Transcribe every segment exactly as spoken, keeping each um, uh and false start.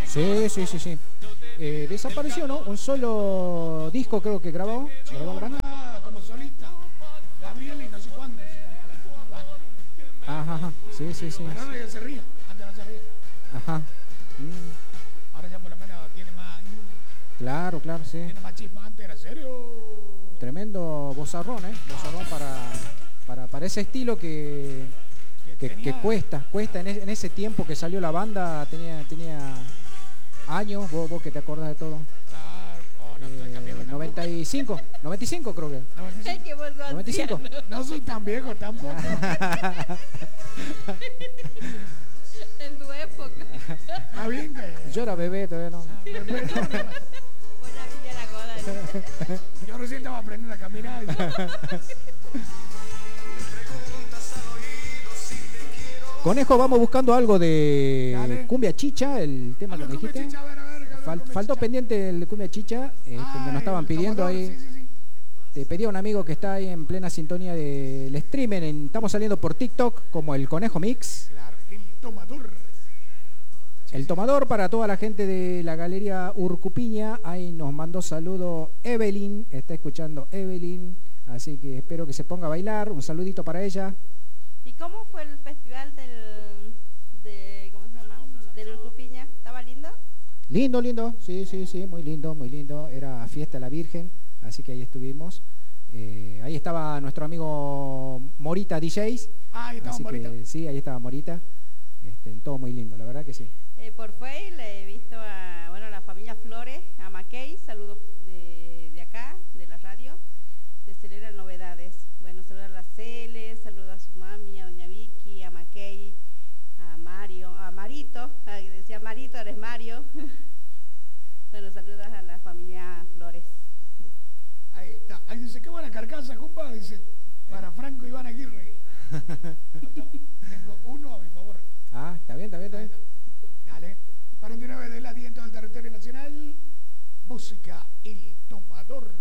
Sí, sí, sí, sí. Eh, desapareció, ¿no? Un solo disco creo que grabó. Sí, grabó ahora grande. está como solista. Gabriel y no sé cuándo se llama la banda. Ajá, ajá. Sí, sí, sí. Pero ahora ya se ríe, antes no se ríe. Ajá. Mm, Ahora ya por lo menos tiene más, claro, claro, sí. tiene más chispa, antes era serio. Tremendo bozarrón, ¿eh? Bozarrón para, para, para ese estilo que, Que que, que tenía- cuesta, cuesta. En, es- en ese tiempo que salió la banda, tenía, tenía años, vos, vos que te acordás de todo. Claro, oh, no estoy tan viejo Eh, tampoco. noventa y cinco, noventa y cinco creo que. noventa y cinco. Es que vos sos noventa y cinco. anciano. No soy tan viejo tampoco. En tu época. Más bien que. Yo era bebé todavía, ¿no? Ah, me- me- Buena Villa La Goda. Yo recién estaba aprendiendo a caminar. Conejo, vamos buscando algo de Dale. Cumbia Chicha, el tema que me Cumbia dijiste. Chicha, a ver, a ver, a ver, Fal- Cumbia faltó Chicha. pendiente el de Cumbia Chicha, eh, que Ah, nos estaban el pidiendo tomador, ahí. sí, sí, sí. Te pedía un amigo que está ahí en plena sintonía del streaming. en- estamos saliendo por TikTok como el Conejo Mix. Claro, el tomador. El tomador para toda la gente de la Galería Urcupiña. Ahí nos mandó saludo Evelyn. Está escuchando Evelyn. Así que espero que se ponga a bailar. Un saludito para ella. ¿Y cómo fue el festival del, de, ¿cómo se llama? Del Urcupiña? ¿Estaba lindo? Lindo, lindo. Sí, sí, sí. Muy lindo, muy lindo. Era fiesta de la Virgen. Así que ahí estuvimos. Eh, ahí estaba nuestro amigo Morita D Js. Ah, ahí estaba Así Morita. que sí, ahí estaba Morita. Este, todo muy lindo, la verdad que sí. Eh, por Facebook le he visto a, bueno, a la familia Flores, a Mackey, saludos de, de acá, de la radio, de Celera Novedades. Bueno, saludos a la Cele, saludos a su mami, a doña Vicky, a Mackey, a Mario, a Marito, a, decía Marito, eres Mario. Bueno, saludos a la familia Flores. Ahí está. Ahí dice, qué buena carcasa, compa. Dice, para Franco Iván Aguirre. Tengo uno a mi favor. Ah, está bien, está bien, está Ahí bien. está. Dale. cuarenta y nueve de las diez en todo el territorio nacional. Música El Tomador.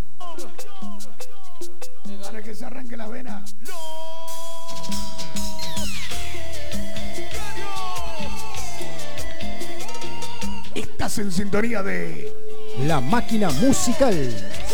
Para que se arranque la vena. Estás en sintonía de La máquina musical.